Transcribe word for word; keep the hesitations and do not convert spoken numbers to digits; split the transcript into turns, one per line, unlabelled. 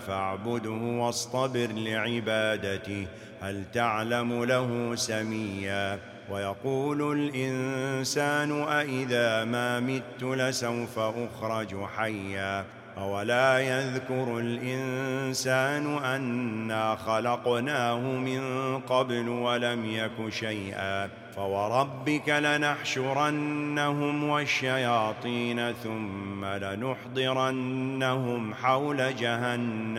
فاعبده واصطبر لعبادته هل تعلم له سميا ويقول الإنسان أإذا ما مت لسوف أخرج حيا أولا يذكر الإنسان أنا خلقناه من قبل ولم يك شيئا فوربك لنحشرنهم والشياطين ثم لنحضرنهم حول جهنم